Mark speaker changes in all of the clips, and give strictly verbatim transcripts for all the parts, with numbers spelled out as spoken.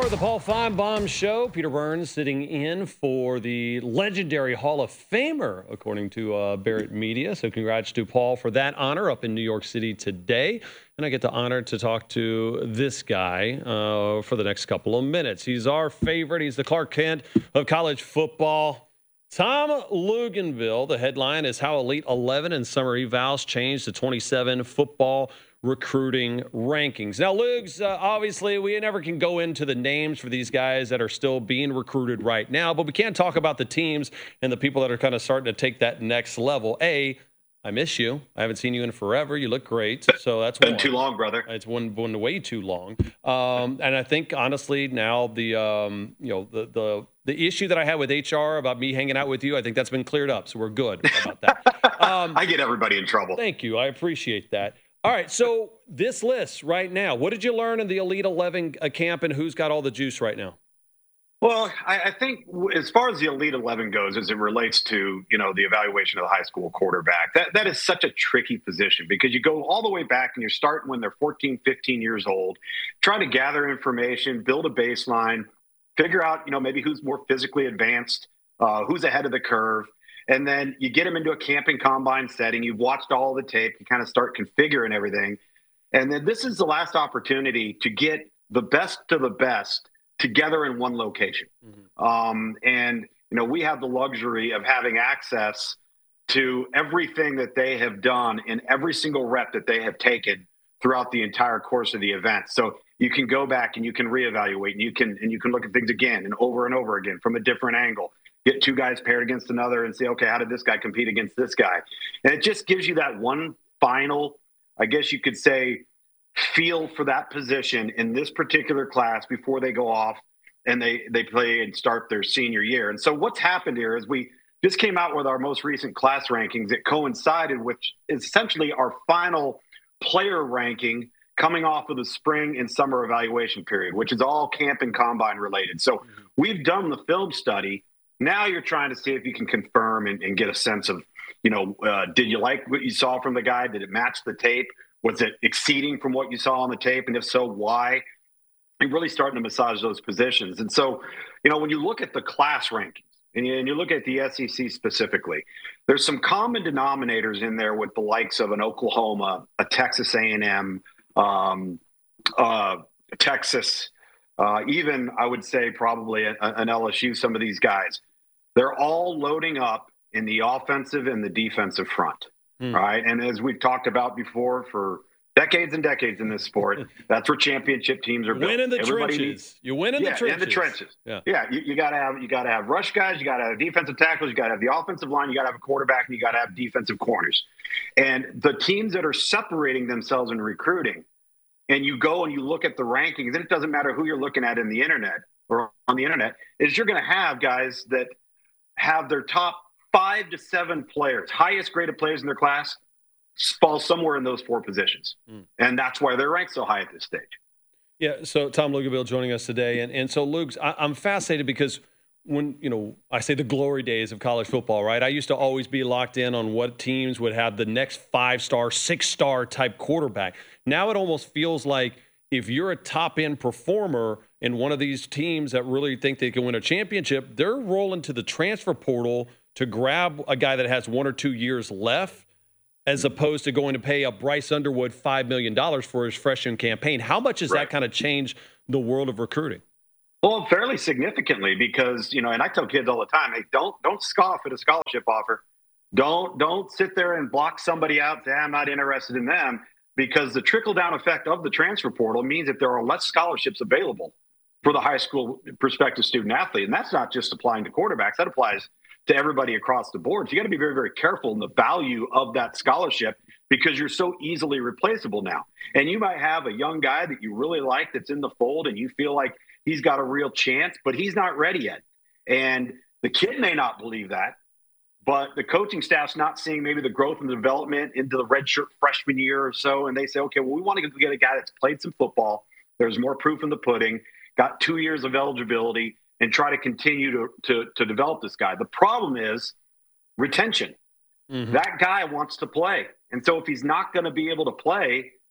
Speaker 1: of the Paul Feinbaum Show. Peter Burns sitting in for the legendary Hall of Famer, according to uh, Barrett Media. So congrats to Paul for that honor up in New York City today. And I get the honor to talk to this guy uh, for the next couple of minutes. He's our favorite. He's the Clark Kent of college football. Tom Luginbill. The headline is How Elite eleven and Summer Evals Changed the twenty-seven Football Recruiting Rankings. Now, Lugs, uh, obviously, we never can go into the names for these guys that are still being recruited right now, but we can talk about the teams and the people that are kind of starting to take that next level. A, I miss you. I haven't seen you in forever. You look great. So that's
Speaker 2: been
Speaker 1: one.
Speaker 2: too long, brother.
Speaker 1: It's one, one way too long. Um, and I think, honestly, now the um, you know the the the issue that I had with H R about me hanging out with you, I think that's been cleared up. So we're good about that. Um,
Speaker 2: I get everybody in trouble.
Speaker 1: Thank you. I appreciate that. All right, so this list right now, what did you learn in the Elite eleven camp, and who's got all the juice right now?
Speaker 2: Well, I, I think as far as the Elite eleven goes, as it relates to, you know, the evaluation of the high school quarterback, that, that is such a tricky position because you go all the way back and you're starting when they're fourteen, fifteen years old, trying to gather information, build a baseline, figure out, you know, maybe who's more physically advanced, uh, who's ahead of the curve. And then you get them into a camping combine setting. You've watched all the tape. You kind of start configuring everything. And then this is the last opportunity to get the best to the best together in one location. Mm-hmm. Um, and, you know, we have the luxury of having access to everything that they have done in every single rep that they have taken throughout the entire course of the event. So you can go back and you can reevaluate and you can, and you can look at things again and over and over again from a different angle. Get two guys paired against another and say, okay, how did this guy compete against this guy? And it just gives you that one final, I guess you could say, feel for that position in this particular class before they go off and they, they play and start their senior year. And so what's happened here is we just came out with our most recent class rankings that coincided with essentially our final player ranking coming off of the spring and summer evaluation period, which is all camp and combine related. So we've done the film study. Now you're trying to see if you can confirm and, and get a sense of, you know, uh, did you like what you saw from the guy? Did it match the tape? Was it exceeding from what you saw on the tape? And if so, why? You're really starting to massage those positions. And so, you know, when you look at the class rankings and you, and you look at the S E C specifically, there's some common denominators in there with the likes of an Oklahoma, a Texas A and M, um, uh, Texas, uh, even I would say probably a, an L S U, some of these guys. They're all loading up in the offensive and the defensive front, hmm. right? And as we've talked about before for decades and decades in this sport, that's where championship teams are built.
Speaker 1: Win in the
Speaker 2: Everybody
Speaker 1: trenches.
Speaker 2: Needs,
Speaker 1: you win in
Speaker 2: yeah,
Speaker 1: the trenches.
Speaker 2: in the trenches.
Speaker 1: Yeah,
Speaker 2: yeah. You, you got to have you got to have rush guys. You got to have defensive tackles. You got to have the offensive line. You got to have a quarterback, and you got to have defensive corners. And the teams that are separating themselves in recruiting, and you go and you look at the rankings, and it doesn't matter who you're looking at in the internet or on the internet, is you're going to have guys that have their top five to seven players, highest graded players in their class, fall somewhere in those four positions. Mm. And that's why they're ranked so high at this stage.
Speaker 1: Yeah, so Tom Luginbill joining us today. And, and so, Lugs, I, I'm fascinated because when, you know, I say the glory days of college football, right? I used to always be locked in on what teams would have the next five-star, six-star type quarterback. Now it almost feels like if you're a top-end performer in one of these teams that really think they can win a championship, they're rolling to the transfer portal to grab a guy that has one or two years left as opposed to going to pay a Bryce Underwood five million dollars for his freshman campaign. How much has right. that kind of changed the world of recruiting?
Speaker 2: Well, fairly significantly because, you know, and I tell kids all the time, hey, don't don't scoff at a scholarship offer. Don't don't sit there and block somebody out, say, I'm not interested in them, because the trickle-down effect of the transfer portal means that there are less scholarships available for the high school prospective student athlete. And that's not just applying to quarterbacks. That applies to everybody across the board. So you got to be very, very careful in the value of that scholarship because you're so easily replaceable now. And you might have a young guy that you really like that's in the fold and you feel like he's got a real chance, but he's not ready yet. And the kid may not believe that, but the coaching staff's not seeing maybe the growth and development into the redshirt freshman year or so. And they say, okay, well, we want to get a guy that's played some football. There's more proof in the pudding, got two years of eligibility, and try to continue to, to, to develop this guy. The problem is retention. Mm-hmm. That guy wants to play. And so if he's not going to be able to play,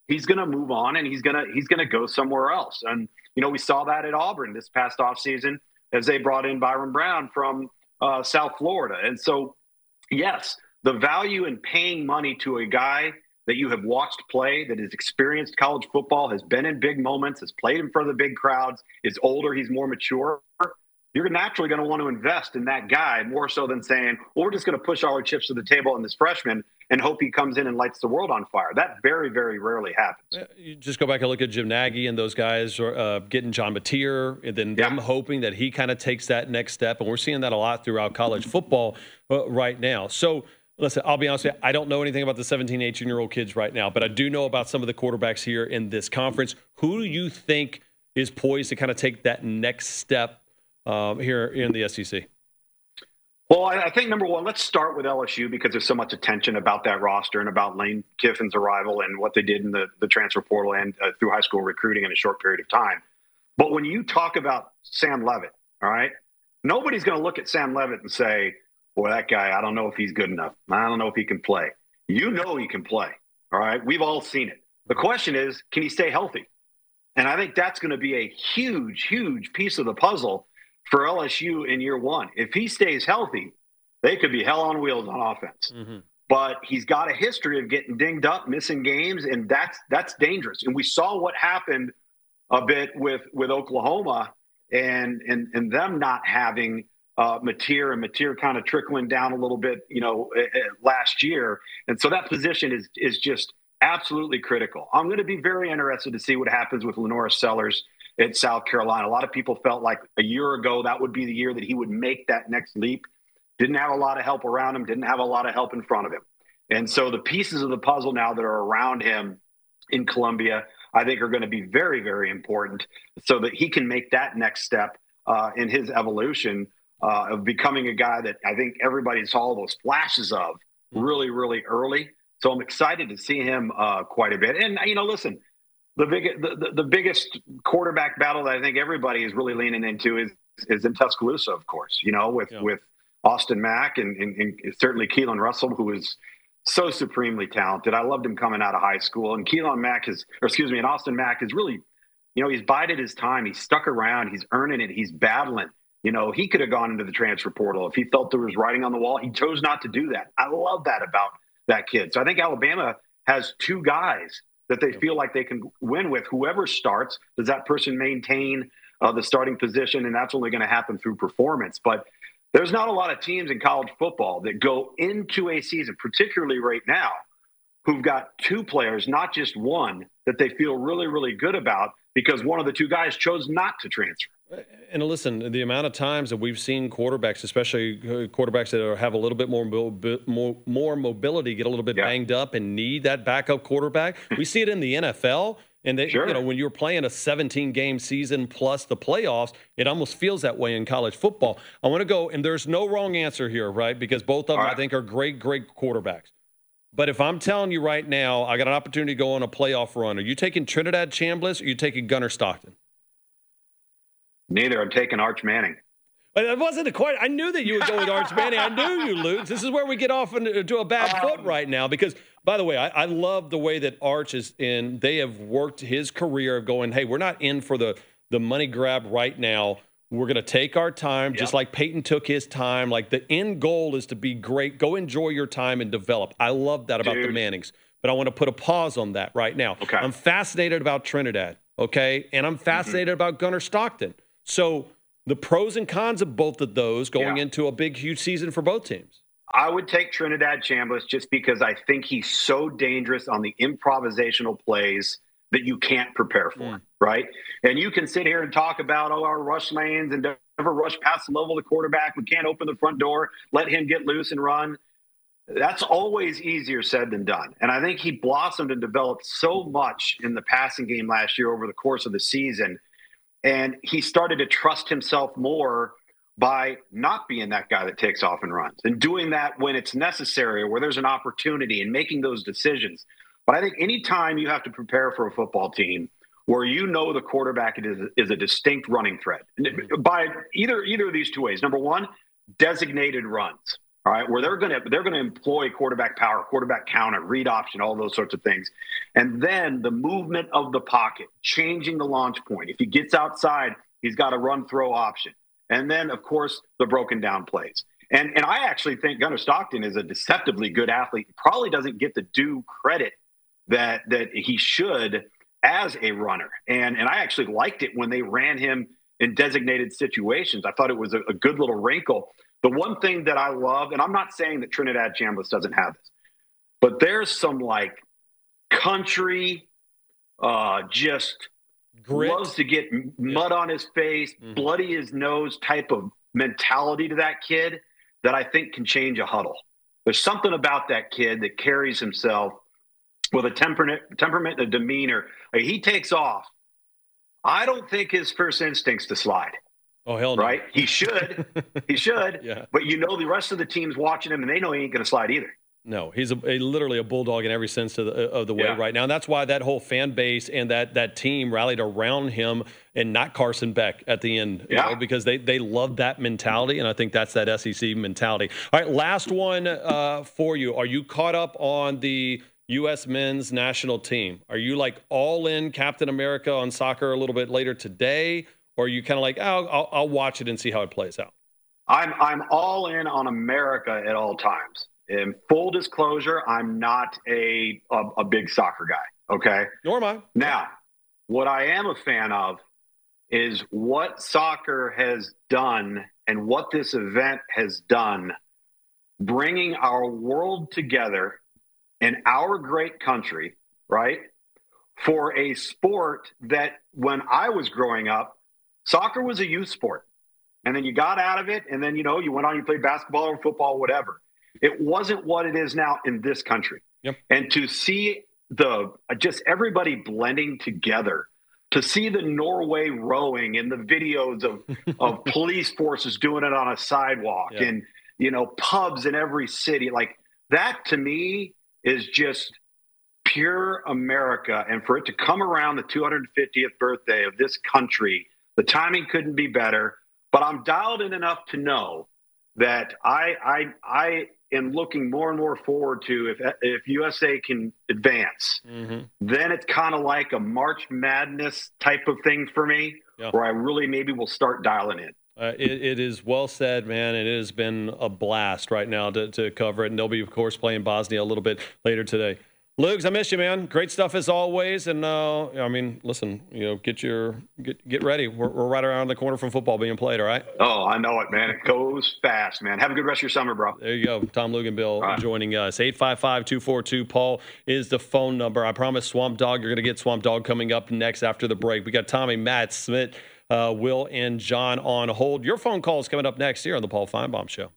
Speaker 2: he's going to move on and he's going to he's going to go somewhere else. And you know, we saw that at Auburn this past offseason as they brought in Byron Brown from uh, South Florida. And so, yes, the value in paying money to a guy that you have watched play, that has experienced college football, has been in big moments, has played in front of the big crowds, is older, he's more mature, you're naturally going to want to invest in that guy more so than saying, well, we're just going to push all our chips to the table on this freshman and hope he comes in and lights the world on fire. That very, very rarely happens.
Speaker 1: You just go back and look at Jim Nagy and those guys uh, getting John Mateer, and then them
Speaker 2: yeah.
Speaker 1: hoping that he kind of takes that next step. And we're seeing that a lot throughout college football uh, right now. So, listen, I'll be honest with you, I don't know anything about the seventeen, eighteen-year-old kids right now, but I do know about some of the quarterbacks here in this conference. Who do you think is poised to kind of take that next step um, here in the S E C?
Speaker 2: Well, I think, number one, let's start with L S U because there's so much attention about that roster and about Lane Kiffin's arrival and what they did in the, the transfer portal and uh, through high school recruiting in a short period of time. But when you talk about Sam Leavitt, all right, nobody's going to look at Sam Leavitt and say, boy, that guy, I don't know if he's good enough. I don't know if he can play. You know he can play, all right? We've all seen it. The question is, can he stay healthy? And I think that's going to be a huge, huge piece of the puzzle for L S U in year one. If he stays healthy, they could be hell on wheels on offense. Mm-hmm. But he's got a history of getting dinged up, missing games, and that's that's dangerous. And we saw what happened a bit with, with Oklahoma and, and, and them not having uh, Mateer and Mateer kind of trickling down a little bit, you know, last year. And so that position is is just absolutely critical. I'm going to be very interested to see what happens with Lenora Sellers at South Carolina. A lot of people felt like a year ago that would be the year that he would make that next leap. Didn't have a lot of help around him, didn't have a lot of help in front of him. And so the pieces of the puzzle now that are around him in Columbia, I think are going to be very, very important so that he can make that next step uh, in his evolution uh, of becoming a guy that I think everybody saw those flashes of really, really early. So I'm excited to see him uh, quite a bit. And, you know, listen, The, big, the, the, the biggest quarterback battle that I think everybody is really leaning into is is in Tuscaloosa, of course, you know, with, yeah. with Austin Mack and, and, and certainly Keelan Russell, who is so supremely talented. I loved him coming out of high school. And Keelan Mack is, or excuse me, and Austin Mack is really, you know, he's bided his time. He's stuck around. He's earning it. He's battling. You know, he could have gone into the transfer portal if he felt there was writing on the wall. He chose not to do that. I love that about that kid. So I think Alabama has two guys that they feel like they can win with. Whoever starts, does that person maintain uh, the starting position? And that's only going to happen through performance. But there's not a lot of teams in college football that go into a season, particularly right now, who've got two players, not just one, that they feel really, really good about because one of the two guys chose not to transfer.
Speaker 1: And listen, the amount of times that we've seen quarterbacks, especially quarterbacks that are, have a little bit more more, more mobility, get a little bit yeah. banged up and need that backup quarterback. We see it in the N F L. And they,
Speaker 2: sure.
Speaker 1: you know, when you're playing a seventeen-game season plus the playoffs, it almost feels that way in college football. I want to go, and there's no wrong answer here, right? Because both of them, right. I think, are great, great quarterbacks. But if I'm telling you right now, I got an opportunity to go on a playoff run, are you taking Trinidad Chambliss or are you taking Gunnar Stockton?
Speaker 2: Neither. I'm taking Arch Manning.
Speaker 1: It wasn't a quite. I knew that you would go with Arch Manning. I knew you, Luke. This is where we get off into a bad um, foot right now. Because, by the way, I, I love the way that Arch is in. They have worked his career of going, hey, we're not in for the, the money grab right now. We're going to take our time, yep. just like Peyton took his time. Like, the end goal is to be great. Go enjoy your time and develop. I love that about Dude. the Mannings. But I want to put a pause on that right now.
Speaker 2: Okay.
Speaker 1: I'm fascinated about Trinidad, okay? And I'm fascinated mm-hmm. about Gunnar Stockton. So the pros and cons of both of those going yeah. into a big, huge season for both teams.
Speaker 2: I would take Trinidad Chambliss just because I think he's so dangerous on the improvisational plays that you can't prepare for, mm. right? And you can sit here and talk about, oh, our rush lanes and never rush past the level of the quarterback. We can't open the front door, let him get loose and run. That's always easier said than done. And I think he blossomed and developed so much in the passing game last year over the course of the season. And he started to trust himself more by not being that guy that takes off and runs and doing that when it's necessary or where there's an opportunity and making those decisions. But I think anytime you have to prepare for a football team where you know the quarterback is, is a distinct running threat by either either of these two ways. Number one, designated runs. all right, where they're going to they're going to employ quarterback power, quarterback counter, read option, all those sorts of things. And then the movement of the pocket, changing the launch point. If he gets outside, he's got a run throw option. And then, of course, the broken down plays. And and I actually think Gunnar Stockton is a deceptively good athlete. He probably doesn't get the due credit that that he should as a runner. And and I actually liked it when they ran him in designated situations. I thought it was a, a good little wrinkle. The one thing that I love, and I'm not saying that Trinidad Chambliss doesn't have this, but there's some like country, uh, just
Speaker 1: Grit.
Speaker 2: Loves to get mud yeah. on his face, mm-hmm. bloody his nose type of mentality to that kid that I think can change a huddle. There's something about that kid that carries himself with a temperament, temperament, a demeanor. Like he takes off. I don't think his first instinct's to slide.
Speaker 1: Oh, hell no.
Speaker 2: Right? He should. he should.
Speaker 1: Yeah.
Speaker 2: But you know the rest of the team's watching him, and they know he ain't going to slide either.
Speaker 1: No, he's a, a, literally a bulldog in every sense of the, of the way
Speaker 2: yeah.
Speaker 1: right now. And that's why that whole fan base and that that team rallied around him and not Carson Beck at the end, you
Speaker 2: yeah.
Speaker 1: know, because they, they love that mentality, and I think that's that S E C mentality. All right, last one uh, for you. Are you caught up on the U S men's national team? Are you like all in Captain America on soccer a little bit later today? Or are you kind of like, oh, I'll, I'll watch it and see how it plays out?
Speaker 2: I'm I'm all in on America at all times. In full disclosure, I'm not a, a a big soccer guy. Okay.
Speaker 1: Nor am I.
Speaker 2: Now, what I am a fan of is what soccer has done and what this event has done, bringing our world together in our great country, right? For a sport that when I was growing up, soccer was a youth sport, and then you got out of it, and then, you know, you went on, you played basketball or football, whatever. It wasn't what it is now in this country.
Speaker 1: Yep.
Speaker 2: And to see the just everybody blending together, to see the Norway rowing and the videos of, of police forces doing it on a sidewalk yep. and, you know, pubs in every city, like that to me is just pure America. And for it to come around the two hundred fiftieth birthday of this country, the timing couldn't be better, but I'm dialed in enough to know that I I I am looking more and more forward to if if U S A can advance, mm-hmm. then it's kind of like a March Madness type of thing for me, yeah. where I really maybe will start dialing in.
Speaker 1: Uh, it, it is well said, man. It has been a blast right now to, to cover it, and they'll be, of course, playing Bosnia a little bit later today. Lugs, I miss you, man. Great stuff as always. And uh, I mean, listen, you know, get your get get ready. We're, we're right around the corner from football being played. All right.
Speaker 2: Oh, I know it, man. It goes fast, man. Have a good rest of your summer, bro.
Speaker 1: There you go. Tom Luginbill right. joining us. eight five five, two four two, Paul is the phone number. I promise Swamp Dog, you're going to get Swamp Dog coming up next after the break. We got Tommy, Matt, Smith, uh, Will, and John on hold. Your phone call is coming up next here on the Paul Feinbaum Show.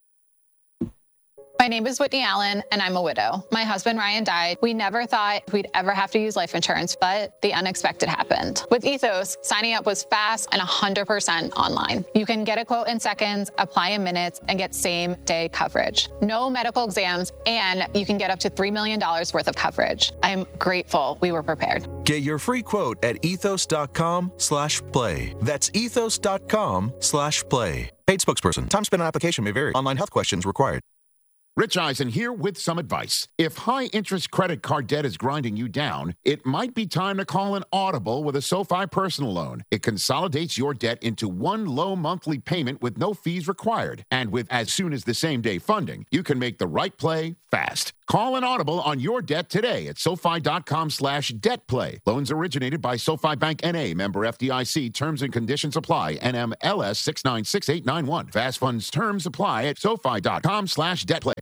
Speaker 3: My name is Whitney Allen, and I'm a widow. My husband, Ryan, died. We never thought we'd ever have to use life insurance, but the unexpected happened. With Ethos, signing up was fast and one hundred percent online. You can get a quote in seconds, apply in minutes, and get same-day coverage. No medical exams, and you can get up to three million dollars worth of coverage. I'm grateful we were prepared.
Speaker 4: Get your free quote at ethos.com slash play. That's ethos.com slash play. Paid spokesperson. Time spent on application may vary. Online health questions required.
Speaker 5: Rich Eisen here with some advice. If high-interest credit card debt is grinding you down, it might be time to call an Audible with a SoFi personal loan. It consolidates your debt into one low monthly payment with no fees required. And with as soon as the same-day funding, you can make the right play fast. Call an Audible on your debt today at SoFi.com slash debt play. Loans originated by SoFi Bank N A, member F D I C. Terms and conditions apply. N M L S six nine six eight nine one. Fast funds terms apply at SoFi.com slash debt play.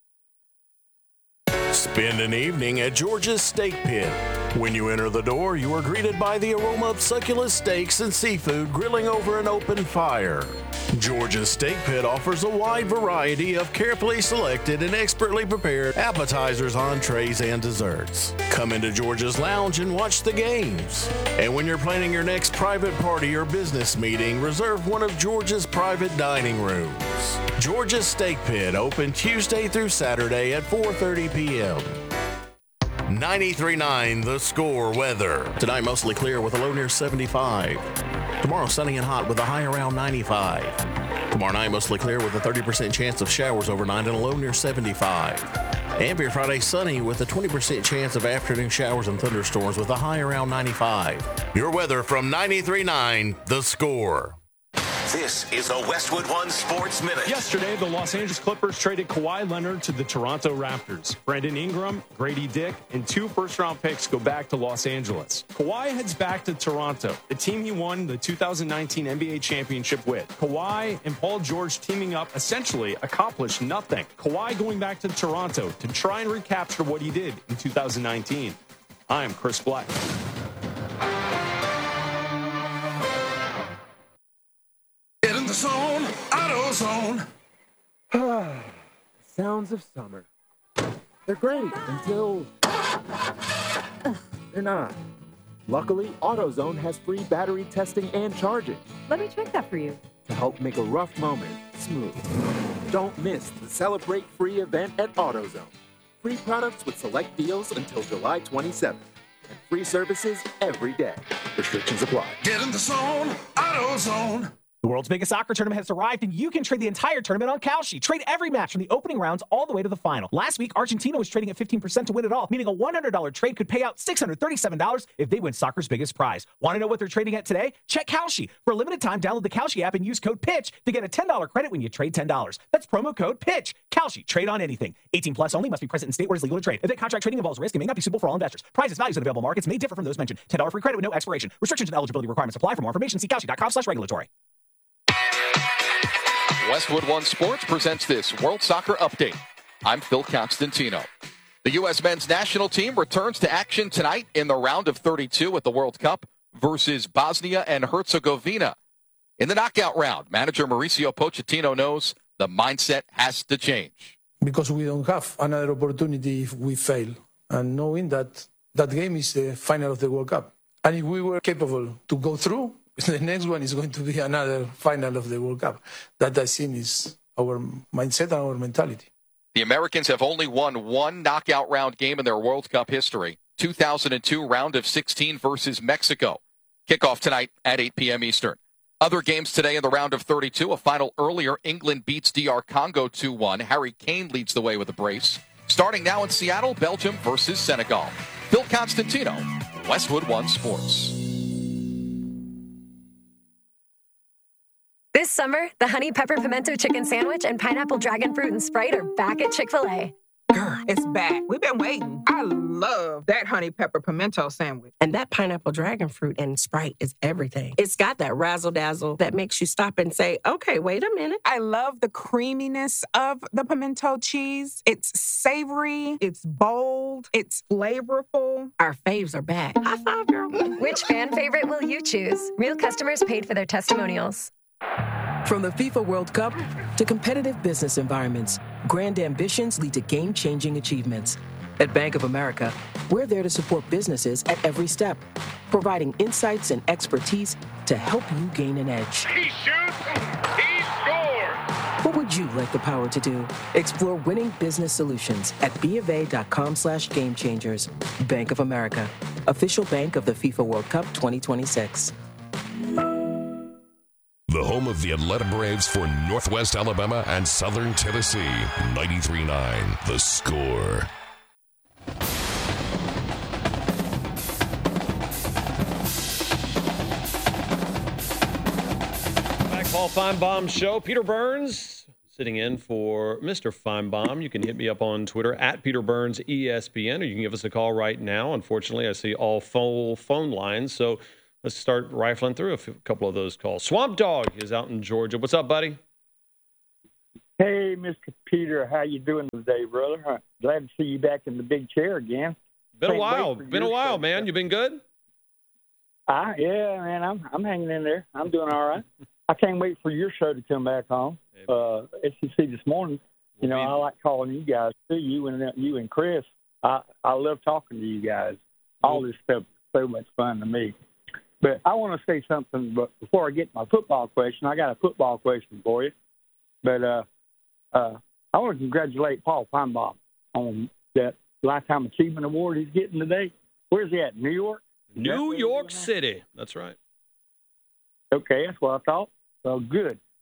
Speaker 6: Spend an evening at George's Steak Pit. When you enter the door, you are greeted by the aroma of succulent steaks and seafood grilling over an open fire. George's Steak Pit offers a wide variety of carefully selected and expertly prepared appetizers, entrees, and desserts. Come into George's Lounge and watch the games. And when you're planning your next private party or business meeting, reserve one of George's private dining rooms. George's Steak Pit, open Tuesday through Saturday at four thirty p.m. ninety-three point nine The Score weather. Tonight mostly clear with a low near seventy-five. Tomorrow sunny and hot with a high around ninety-five. Tomorrow night, mostly clear with a thirty percent chance of showers overnight and a low near seventy-five. And your Friday, sunny with a twenty percent chance of afternoon showers and thunderstorms with a high around ninety-five. Your weather from ninety-three point nine The Score.
Speaker 7: This is a Westwood One Sports Minute.
Speaker 8: Yesterday, the Los Angeles Clippers traded Kawhi Leonard to the Toronto Raptors. Brandon Ingram, Grady Dick, and two first-round picks go back to Los Angeles. Kawhi heads back to Toronto, the team he won the two thousand nineteen N B A championship with. Kawhi and Paul George teaming up essentially accomplished nothing. Kawhi going back to Toronto to try and recapture what he did in two thousand nineteen. I'm Chris Black.
Speaker 9: Get in the zone, AutoZone.
Speaker 10: Sounds of summer. They're great until they're not. Luckily, AutoZone has free battery testing and charging.
Speaker 11: Let me check that for you.
Speaker 10: To help make a rough moment smooth. Don't miss the Celebrate Free event at AutoZone. Free products with select deals until July twenty-seventh. And free services every day. Restrictions apply.
Speaker 9: Get in the zone, AutoZone.
Speaker 12: The world's biggest soccer tournament has arrived, and you can trade the entire tournament on Kalshi. Trade every match from the opening rounds all the way to the final. Last week, Argentina was trading at fifteen percent to win it all, meaning a one hundred dollars trade could pay out six hundred thirty-seven dollars if they win soccer's biggest prize. Want to know what they're trading at today? Check Kalshi. For a limited time, download the Kalshi app and use code PITCH to get a ten dollars credit when you trade ten dollars. That's promo code PITCH. Kalshi. Trade on anything. eighteen plus only. Must be present in state where it's legal to trade. Event contract trading involves risk and may not be suitable for all investors. Prices, values, and available markets may differ from those mentioned. ten dollars free credit with no expiration. Restrictions and eligibility requirements apply. For more information, see kalshi.com slash regulatory.
Speaker 13: Westwood One Sports presents this World Soccer Update. I'm Phil Constantino. The U S men's national team returns to action tonight in the round of thirty-two at the World Cup versus Bosnia and Herzegovina. In the knockout round, manager Mauricio Pochettino knows the mindset has to change.
Speaker 14: Because we don't have another opportunity if we fail. And knowing that that game is the final of the World Cup. And if we were capable to go through, the next one is going to be another final of the World Cup. That, I think, is our mindset and our mentality.
Speaker 13: The Americans have only won one knockout round game in their World Cup history. two thousand two round of sixteen versus Mexico. Kickoff tonight at eight p.m. Eastern. Other games today in the round of thirty-two. A final earlier, England beats D R Congo two one. Harry Kane leads the way with a brace. Starting now in Seattle, Belgium versus Senegal. Phil Constantino, Westwood One Sports.
Speaker 15: This summer, the Honey Pepper Pimento Chicken Sandwich and Pineapple Dragon Fruit and Sprite are back at Chick-fil-A.
Speaker 16: Girl, it's back. We've been waiting. I love that Honey Pepper Pimento Sandwich.
Speaker 17: And that Pineapple Dragon Fruit and Sprite is everything. It's got that razzle-dazzle that makes you stop and say, okay, wait a minute.
Speaker 16: I love the creaminess of the pimento cheese. It's savory. It's bold. It's flavorful.
Speaker 17: Our faves are back. High five, girl.
Speaker 15: Which fan favorite will you choose? Real customers paid for their testimonials.
Speaker 18: From the FIFA World Cup to competitive business environments, grand ambitions lead to game-changing achievements. At Bank of America, we're there to support businesses at every step, providing insights and expertise to help you gain an edge.
Speaker 19: He shoots, he scores!
Speaker 18: What would you like the power to do? Explore winning business solutions at BofA.com slash game changers. Bank of America, official bank of the FIFA World Cup twenty twenty-six.
Speaker 20: The home of the Atlanta Braves for Northwest Alabama and Southern Tennessee. ninety-three point nine The Score.
Speaker 1: Back Paul Feinbaum Show. Peter Burns sitting in for Mister Feinbaum. You can hit me up on Twitter at Peter Burns E S P N, or you can give us a call right now. Unfortunately, I see all full phone lines, so let's start rifling through a few, couple of those calls. Swamp Dog is out in Georgia. What's up, buddy?
Speaker 21: Hey, Mister Peter, how you doing today, brother? Uh, glad to see you back in the big chair again.
Speaker 1: Been
Speaker 21: Can't
Speaker 1: a while. Been a while,
Speaker 21: show.
Speaker 1: man. You been good?
Speaker 21: Ah, yeah, man. I'm I'm hanging in there. I'm doing all right. I can't wait for your show to come back on. Uh, S E C this morning. You know, I like calling you guys too. You and you and Chris. I I love talking to you guys. All this stuff is so much fun to me. But I want to say something, but before I get my football question, I got a football question for you. But uh, uh, I want to congratulate Paul Feinbaum on that Lifetime Achievement Award he's getting today. Where's he at? New York?
Speaker 1: New York City. That's right.
Speaker 21: Okay, that's what I thought. Well, good.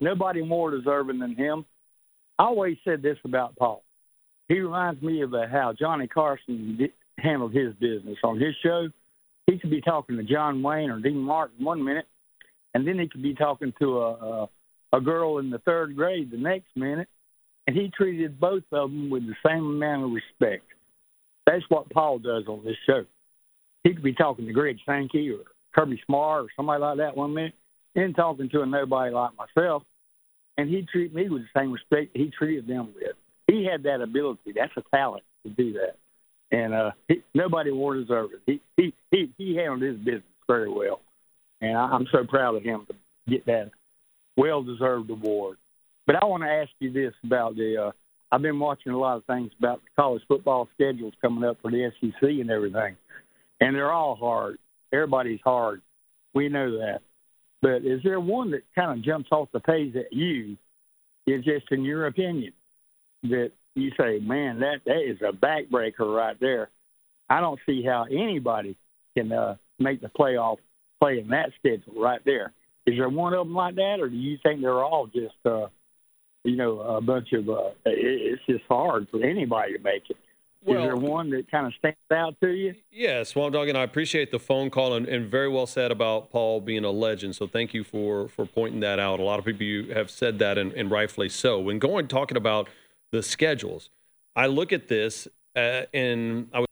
Speaker 21: nobody more deserving than him. I always said this about Paul. He reminds me of uh, how Johnny Carson did, handled his business on his show. He could be talking to John Wayne or Dean Martin one minute, and then he could be talking to a, a, a girl in the third grade the next minute, and he treated both of them with the same amount of respect. That's what Paul does on this show. He could be talking to Greg Sankey or Kirby Smart or somebody like that one minute, and talking to a nobody like myself, and he'd treat me with the same respect he treated them with. He had that ability. That's a talent to do that. And uh, he, nobody more deserved it. He, he, he, he handled his business very well. And I, I'm so proud of him to get that well-deserved award. But I want to ask you this about the uh, – I've been watching a lot of things about the college football schedules coming up for the S E C and everything. And they're all hard. Everybody's hard. We know that. But is there one that kind of jumps off the page at you, is just in your opinion, that you say, man, that, that is a backbreaker right there? I don't see how anybody can uh, make the playoff playing that schedule right there. Is there one of them like that, or do you think they're all just, uh, you know, a bunch of uh, – it, it's just hard for anybody to make it? Well, is there one that kind of stands out to you?
Speaker 1: Yeah, Swamp Dog, and I appreciate the phone call and, and very well said about Paul being a legend. So thank you for for pointing that out. A lot of people you have said that, and, and rightfully so. When going talking about the schedules, I look at this uh, and I was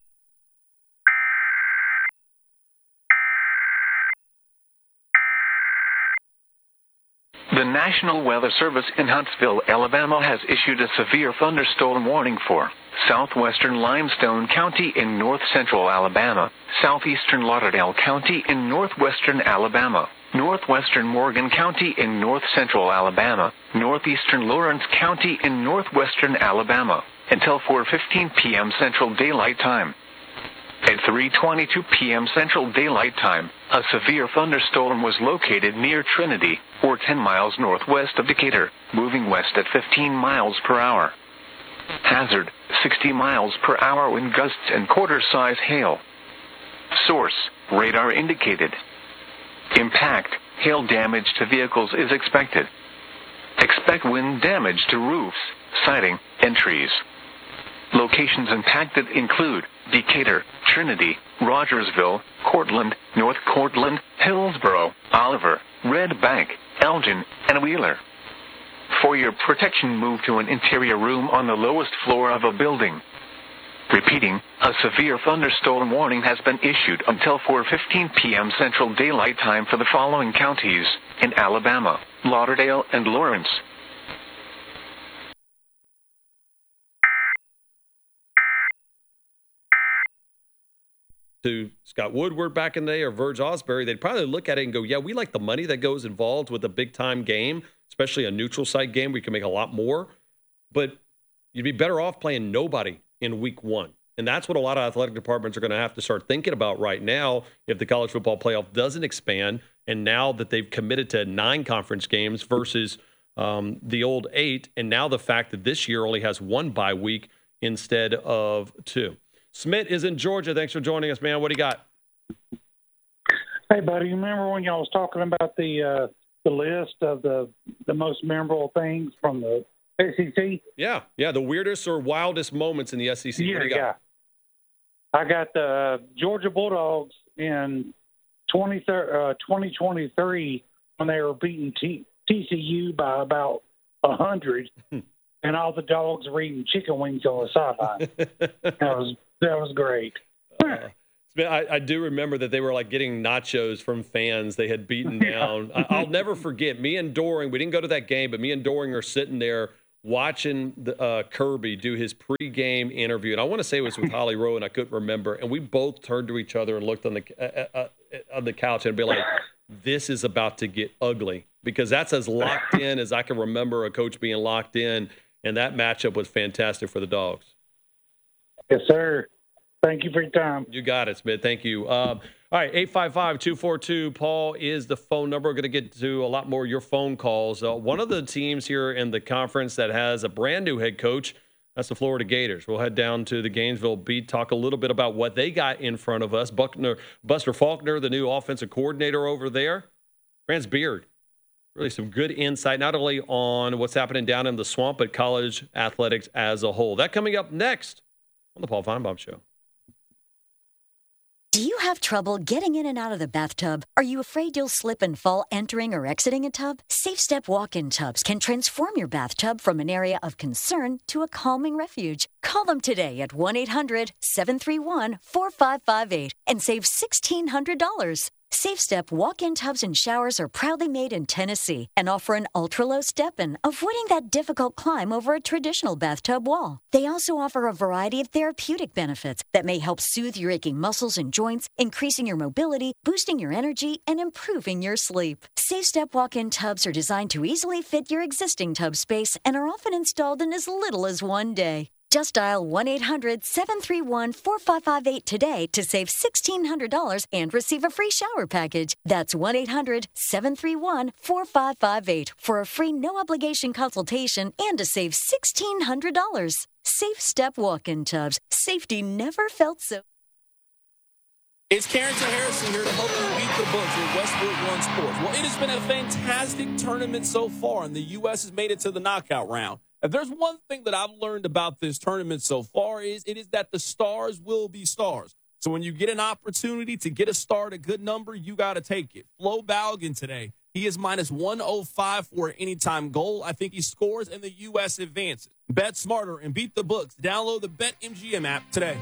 Speaker 11: The National Weather Service in Huntsville, Alabama has issued a severe thunderstorm warning for southwestern Limestone County in north-central Alabama, southeastern Lauderdale County in northwestern Alabama, northwestern Morgan County in north-central Alabama, northeastern Lawrence County in northwestern Alabama, until four fifteen p.m. Central Daylight Time. At three twenty-two p.m. Central Daylight Time, a severe thunderstorm was located near Trinity, or ten miles northwest of Decatur, moving west at fifteen miles per hour. Hazard, sixty miles per hour wind gusts and quarter-size hail. Source, radar indicated. Impact, hail damage to vehicles is expected. Expect wind damage to roofs, siding, and trees. Locations impacted include Decatur, Trinity, Rogersville, Cortland, North Cortland, Hillsboro, Oliver, Red Bank, Elgin, and Wheeler. For your protection, move to an interior room on the lowest floor of a building. Repeating, a severe thunderstorm warning has been issued until four fifteen p.m. Central Daylight Time for the following counties in Alabama: Lauderdale and Lawrence.
Speaker 1: To Scott Woodward back in the day or Verge Osbury, they'd probably look at it and go, yeah, we like the money that goes involved with a big-time game, especially a neutral site game where you can make a lot more. But you'd be better off playing nobody in week one. And that's what a lot of athletic departments are going to have to start thinking about right now if the college football playoff doesn't expand, and now that they've committed to nine conference games versus um, the old eight, and now the fact that this year only has one bye week instead of two. Smith is in Georgia. Thanks for joining us, man. What do you got?
Speaker 22: Hey, buddy, you remember when y'all was talking about the uh, the list of the the most memorable things from the S E C?
Speaker 1: Yeah, yeah, the weirdest or wildest moments in the S E C.
Speaker 22: Yeah,
Speaker 1: what do you got?
Speaker 22: yeah. I got the Georgia Bulldogs in twenty twenty-three when they were beating T- TCU by about a hundred, and all the dogs were eating chicken wings on the sideline. that was that was great.
Speaker 1: Uh, I, I do remember that they were like getting nachos from fans they had beaten down. I, I'll never forget me and Doring. We didn't go to that game, but me and Doring are sitting there watching the, uh, Kirby do his pregame interview, and I want to say it was with Holly Rowe, and I couldn't remember. And we both turned to each other and looked on the uh, uh, on the couch and be like, "This is about to get ugly," because that's as locked in as I can remember a coach being locked in. And that matchup was fantastic for the Dogs.
Speaker 22: Yes, sir. Thank you for your time.
Speaker 1: You got it, Smith. Thank you. Um, all right, eight five five, two four two, Paul is the phone number. We're going to get to a lot more of your phone calls. Uh, one of the teams here in the conference that has a brand new head coach, that's the Florida Gators. We'll head down to the Gainesville beat, talk a little bit about what they got in front of us. Buckner, Buster Faulkner, the new offensive coordinator over there. France Beard really some good insight, not only on what's happening down in the swamp, but college athletics as a whole. That coming up next on the Paul Feinbaum Show.
Speaker 2: Do you have trouble getting in and out of the bathtub? Are you afraid you'll slip and fall entering or exiting a tub? Safe Step walk-in tubs can transform your bathtub from an area of concern to a calming refuge. Call them today at one eight hundred seven three one four five five eight and save sixteen hundred dollars. Safe Step walk-in tubs and showers are proudly made in Tennessee and offer an ultra-low step-in, avoiding that difficult climb over a traditional bathtub wall. They also offer a variety of therapeutic benefits that may help soothe your aching muscles and joints, increasing your mobility, boosting your energy, and improving your sleep. Safe Step walk-in tubs are designed to easily fit your existing tub space and are often installed in as little as one day. Just dial one eight hundred seven three one four five five eight today to save sixteen hundred dollars and receive a free shower package. That's one eight hundred seven three one four five five eight for a free no-obligation consultation and to save sixteen hundred dollars. Safe Step walk-in tubs. Safety never felt so.
Speaker 3: It's Carrington Harrison here to help you beat the books with Westwood One Sports. Well, it has been a fantastic tournament so far, and the U S has made it to the knockout round. If there's one thing that I've learned about this tournament so far is it is that the stars will be stars. So when you get an opportunity to get a star at a good number, you got to take it. Flo Balogun today, he is minus one oh five for an anytime goal. I think he scores and the U S advances. Bet smarter and beat the books. Download the BetMGM app today.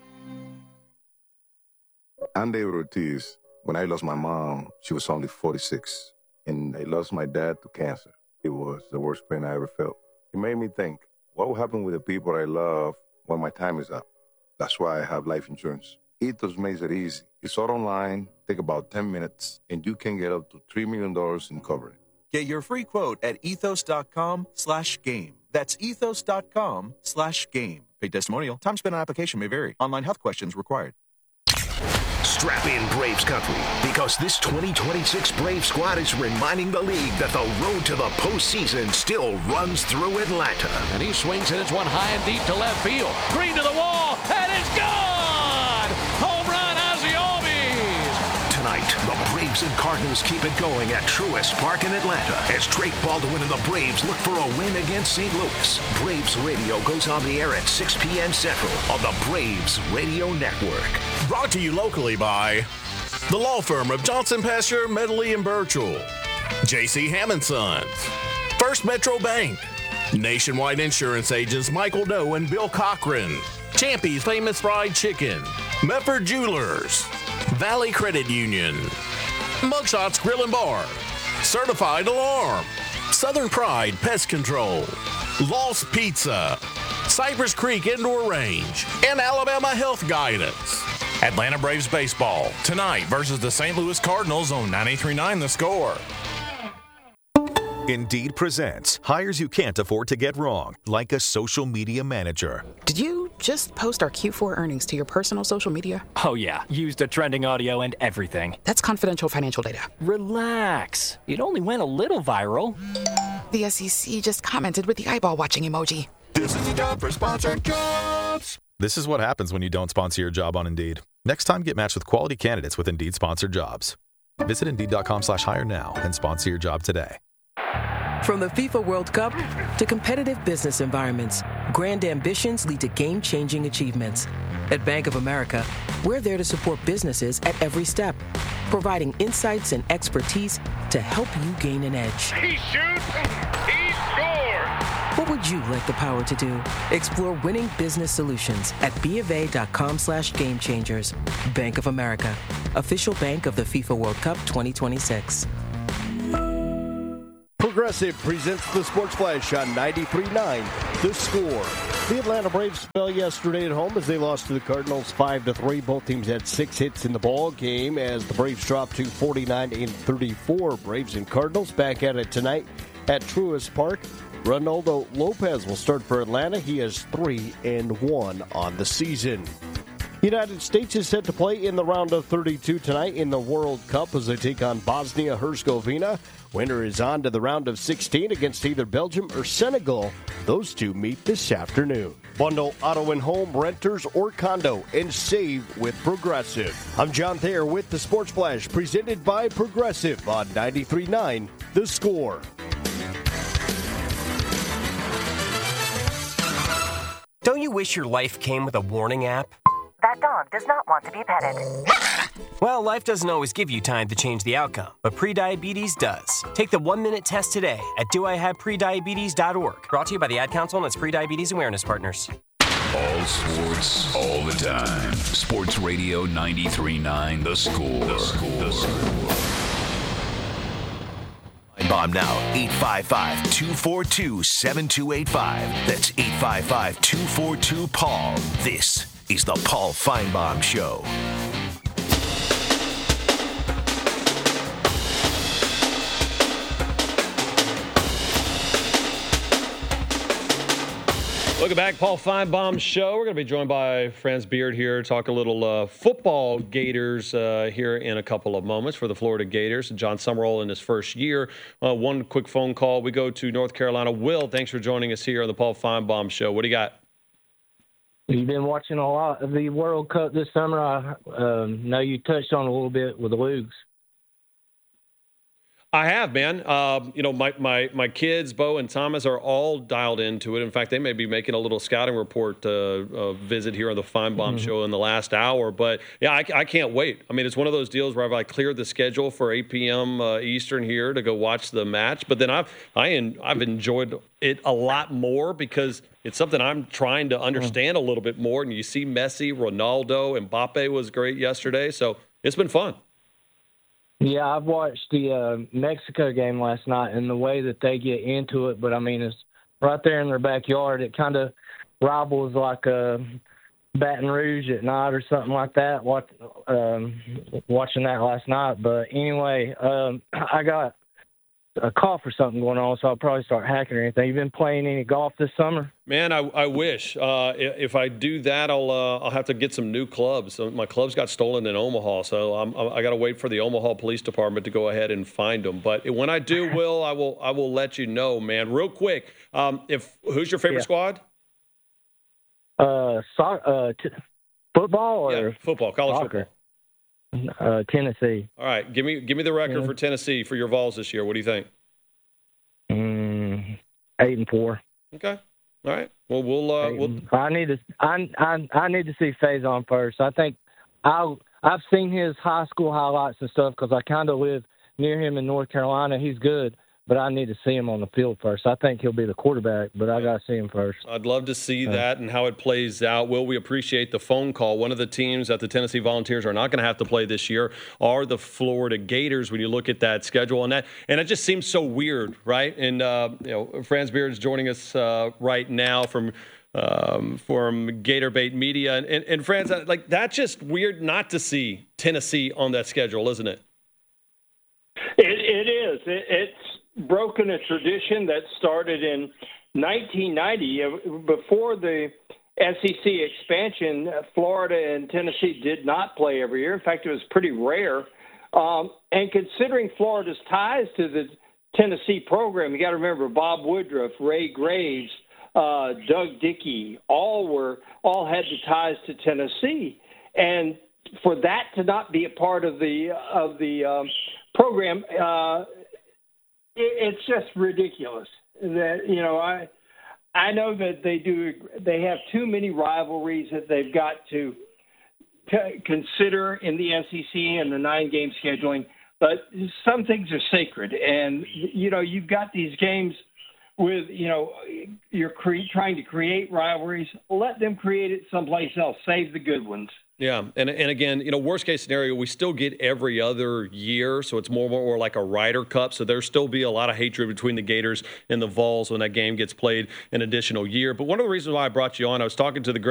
Speaker 23: I'm David Ortiz. When I lost my mom, she was only forty-six. And I lost my dad to cancer. It was the worst pain I ever felt. It made me think, what will happen with the people I love when my time is up? That's why I have life insurance. Ethos makes it easy. It's all online, take about ten minutes, and you can get up to three million dollars in coverage.
Speaker 4: Get your free quote at ethos.com slash game. That's ethos.com slash game. Paid testimonial. Time spent on application may vary. Online health questions required.
Speaker 24: Strap in, Braves country, because this twenty twenty-six Braves squad is reminding the league that the road to the postseason still runs through Atlanta.
Speaker 25: And he swings and it's one high and deep to left field. Green to the wall, and it's gone! Home run, Ozzie Albies!
Speaker 24: Tonight, the Braves and Cardinals keep it going at Truist Park in Atlanta as Drake Baldwin and the Braves look for a win against Saint Louis. Braves Radio goes on the air at six p.m. Central on the Braves Radio Network.
Speaker 6: Brought to you locally by the law firm of Johnson, Pastor, Medley, and Birchall, J C Hammond Sons, First Metro Bank, Nationwide Insurance Agents Michael Doe and Bill Cochran, Champy's Famous Fried Chicken, Mefford Jewelers, Valley Credit Union, Mugshots Grill and Bar, Certified Alarm, Southern Pride Pest Control, Lost Pizza, Cypress Creek Indoor Range, and Alabama Health Guidance.
Speaker 26: Atlanta Braves baseball tonight versus the Saint Louis Cardinals on ninety-three point nine The Score.
Speaker 27: Indeed presents hires you can't afford to get wrong, like a social media manager.
Speaker 28: Did you just post our Q four earnings to your personal social media?
Speaker 29: Oh yeah, used the trending audio and everything.
Speaker 28: That's confidential financial data.
Speaker 29: Relax. It only went a little viral.
Speaker 28: The S E C just commented with the eyeball watching emoji.
Speaker 27: This is the job for sponsored jobs. This is what happens when you don't sponsor your job on Indeed. Next time, get matched with quality candidates with Indeed sponsored jobs. Visit Indeed.com slash hire now and sponsor your job today.
Speaker 18: From the FIFA World Cup to competitive business environments, grand ambitions lead to game-changing achievements. At Bank of America, we're there to support businesses at every step, providing insights and expertise to help you gain an edge.
Speaker 19: He shoots, he scores!
Speaker 18: What would you like the power to do? Explore winning business solutions at BofA.com slash game changers. Bank of America, official bank of the FIFA World Cup twenty twenty-six.
Speaker 30: Progressive presents the Sports Flash on ninety-three point nine The Score. The Atlanta Braves fell yesterday at home as they lost to the Cardinals five to three. Both teams had six hits in the ball game as the Braves dropped to forty-nine and thirty-four. Braves and Cardinals back at it tonight at Truist Park. Ronaldo Lopez will start for Atlanta. He has three and one on the season. United States is set to play in the round of thirty-two tonight in the World Cup as they take on Bosnia-Herzegovina. Winner is on to the round of sixteen against either Belgium or Senegal. Those two meet this afternoon. Bundle auto and home, renters, or condo, and save with Progressive. I'm John Thayer with the Sports Flash, presented by Progressive on ninety-three point nine The Score.
Speaker 5: Don't you wish your life came with a warning app?
Speaker 7: That dog does not want to be petted.
Speaker 5: Well, life doesn't always give you time to change the outcome, but prediabetes does. Take the one-minute test today at do I have prediabetes dot org. Brought to you by the Ad Council and its prediabetes awareness partners.
Speaker 8: All sports, all the time. Sports Radio ninety-three point nine The Score. The Score. The Score.
Speaker 24: Bomb now, eight five five, two four two, seven two eight five. That's eight five five, two four two, Paul. This is the Paul Feinbaum Show.
Speaker 1: Welcome back, Paul Feinbaum Show. We're going to be joined by Franz Beard here, talk a little uh, football Gators uh, here in a couple of moments for the Florida Gators. John Summerall in his first year. Uh, one quick phone call. We go to North Carolina. Will, thanks for joining us here on the Paul Feinbaum Show. What do you got?
Speaker 9: You've been watching a lot of the World Cup this summer. I um, know you touched on it a little bit with the Lugs.
Speaker 1: I have, man. Um, you know, my, my my kids, Bo and Thomas, are all dialed into it. In fact, they may be making a little scouting report uh, uh, visit here on the Feinbaum mm-hmm. Show in the last hour. But, yeah, I, I can't wait. I mean, it's one of those deals where I've like, cleared the schedule for eight p.m. Uh, Eastern here to go watch the match. But then I've, I en- I've enjoyed it a lot more because it's something I'm trying to understand mm-hmm. a little bit more. And you see Messi, Ronaldo, Mbappe was great yesterday. So it's been fun.
Speaker 9: Yeah, I've watched the uh, Mexico game last night and the way that they get into it. But, I mean, it's right there in their backyard. It kind of rivals like a Baton Rouge at night or something like that, watch, um, watching that last night. But, anyway, um, I got a cough or something going on, so I'll probably start hacking or anything. You been playing any golf this summer?
Speaker 1: Man, I, I wish. Uh, if I do that, I'll uh, I'll have to get some new clubs. So my clubs got stolen in Omaha, so I'm, I got to wait for the Omaha Police Department to go ahead and find them. But when I do, Will, I will I will let you know, man. Real quick, um, if who's your favorite
Speaker 9: yeah.
Speaker 1: squad?
Speaker 9: Uh, so, uh, t- football or
Speaker 1: yeah, football, college
Speaker 9: soccer?
Speaker 1: football.
Speaker 9: Uh, Tennessee.
Speaker 1: All right, give me give me the record
Speaker 9: yeah.
Speaker 1: for Tennessee for your Vols this year. What do you think?
Speaker 9: Mm, eight and four.
Speaker 1: Okay. All right. Well, we'll. Uh, we'll...
Speaker 9: I need to. I, I I need to see Faison first. I think I I've seen his high school highlights and stuff because I kind of live near him in North Carolina. He's good, but I need to see him on the field first. I think he'll be the quarterback, but I got to see him first.
Speaker 1: I'd love to see that and how it plays out. Will, we appreciate the phone call. One of the teams that the Tennessee Volunteers are not going to have to play this year are the Florida Gators when you look at that schedule. And that and it just seems so weird, right? And, uh, you know, Franz Beard is joining us uh, right now from um, from Gator Bait Media. And, and, and Franz, like, that's just weird not to see Tennessee on that schedule, isn't it?
Speaker 22: It, it is. It, it's broken a tradition that started in nineteen ninety. Before the S E C expansion, Florida and Tennessee did not play every year. In fact, it was pretty rare. Um, and considering Florida's ties to the Tennessee program, you got to remember Bob Woodruff, Ray Graves, uh, Doug Dickey, all were all had the ties to Tennessee, and for that to not be a part of the of the um, program, uh, it, it's just ridiculous. That you know, I I know that they do. They have too many rivalries that they've got to c- consider in the S E C and the nine-game scheduling. But some things are sacred, and you know, you've got these games with you know, you're cre- trying to create rivalries. Let them create it someplace else. Save the good ones.
Speaker 1: Yeah, and and again, you know, worst case scenario, we still get every other year, so it's more more like a Ryder Cup. So there'll still be a lot of hatred between the Gators and the Vols when that game gets played an additional year. But one of the reasons why I brought you on, I was talking to the